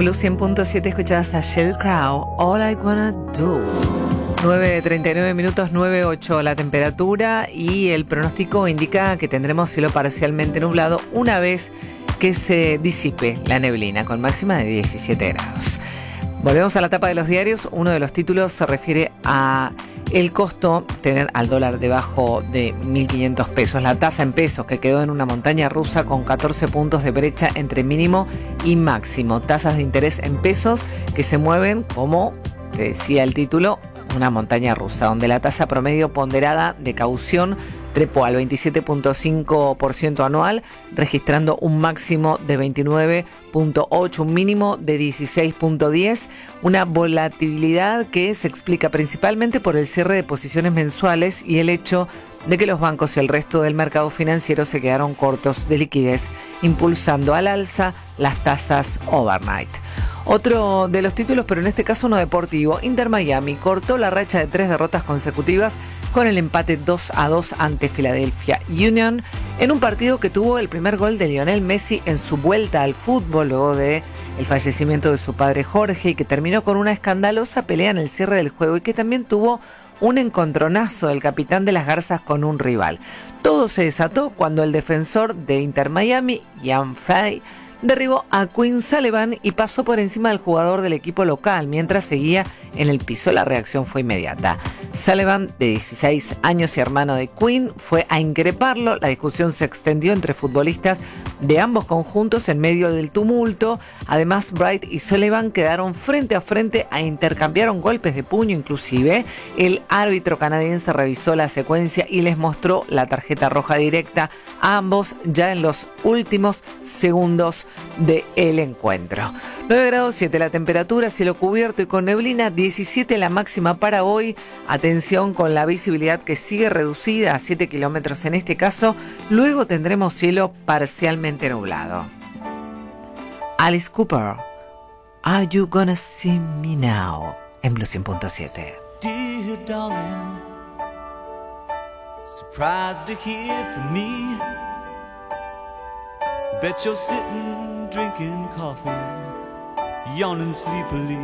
Blue 100.7 escuchabas a Sheryl Crow, All I Wanna Do. 9:39 minutos, 9:08 la temperatura y el pronóstico indica que tendremos cielo parcialmente nublado una vez que se disipe la neblina, con máxima de 17 grados. Volvemos a la tapa de los diarios. Uno de los títulos se refiere a el costo, tener al dólar debajo de 1.500 pesos. La tasa en pesos que quedó en una montaña rusa con 14 puntos de brecha entre mínimo y máximo. Tasas de interés en pesos que se mueven, como te decía el título, una montaña rusa, donde la tasa promedio ponderada de caución trepó al 27.5% anual, registrando un máximo de 29.8, un mínimo de 16.10, una volatilidad que se explica principalmente por el cierre de posiciones mensuales y el hecho de que los bancos y el resto del mercado financiero se quedaron cortos de liquidez, impulsando al alza las tasas overnight. Otro de los títulos, pero en este caso no deportivo, Inter Miami cortó la racha de 3 derrotas consecutivas con el empate 2-2 ante Philadelphia Union, en un partido que tuvo el primer gol de Lionel Messi en su vuelta al fútbol luego de el fallecimiento de su padre Jorge, y que terminó con una escandalosa pelea en el cierre del juego y que también tuvo un encontronazo del capitán de las Garzas con un rival. Todo se desató cuando el defensor de Inter Miami, Ian Fry, derribó a Quinn Sullivan y pasó por encima del jugador del equipo local mientras seguía en el piso. La reacción fue inmediata. Sullivan, de 16 años y hermano de Quinn, fue a increparlo. La discusión se extendió entre futbolistas de ambos conjuntos en medio del tumulto. Además, Bright y Sullivan quedaron frente a frente e intercambiaron golpes de puño inclusive. El árbitro canadiense revisó la secuencia y les mostró la tarjeta roja directa a ambos ya en los últimos segundos del encuentro. 9 grados 7 la temperatura, cielo cubierto y con neblina, 17 la máxima para hoy. Atención con la visibilidad que sigue reducida a 7 kilómetros en este caso. Luego tendremos cielo parcialmente nublado. Alice Cooper, Are You Gonna See Me Now? En Blue 100.7. Dear darling, surprised to hear from me. Bet you're sitting, drinking coffee, yawning sleepily.